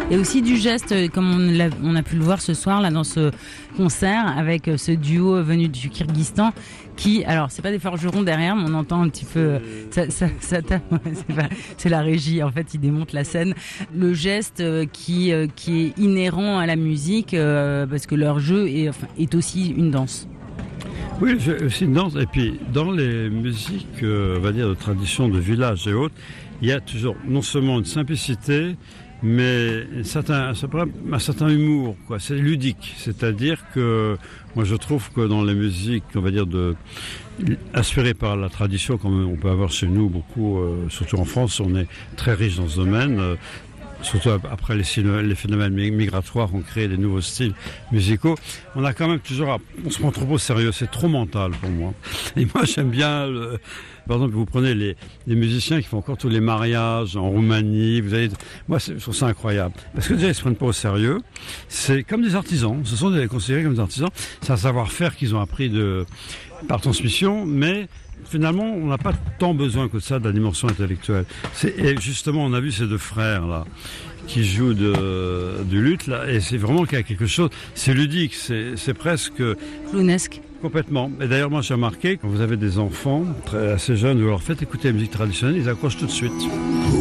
Et aussi du geste, comme on a pu le voir ce soir là dans ce concert avec ce duo venu du Kyrgyzstan qui, alors c'est pas des forgerons derrière, mais on entend un petit peu, c'est la régie en fait, ils démontent la scène. Le geste qui est inhérent à la musique parce que leur jeu est aussi une danse. Oui, c'est une danse. Et puis, dans les musiques, on va dire, de tradition de village et autres, il y a toujours non seulement une simplicité, mais un certain humour, quoi. C'est ludique. C'est-à-dire que, moi, je trouve que dans les musiques, on va dire, inspirées par la tradition, comme on peut avoir chez nous beaucoup, surtout en France, on est très riche dans ce domaine. Surtout après les phénomènes migratoires ont créé des nouveaux styles musicaux. On a quand même on se prend trop au sérieux, c'est trop mental pour moi. Et moi j'aime bien, par exemple, vous prenez les musiciens qui font encore tous les mariages en Roumanie, moi je trouve ça incroyable. Parce que déjà ils se prennent pas au sérieux, c'est comme des artisans, ce sont considérés comme des artisans, c'est un savoir-faire qu'ils ont appris par transmission, mais finalement, on n'a pas tant besoin que ça de la dimension intellectuelle. Et justement, on a vu ces deux frères là qui jouent du luth là, et c'est vraiment qu'il y a quelque chose. C'est ludique, c'est presque clownesque. Complètement. Et d'ailleurs, moi, j'ai remarqué quand vous avez des enfants assez jeunes, vous leur faites écouter la musique traditionnelle, ils accrochent tout de suite.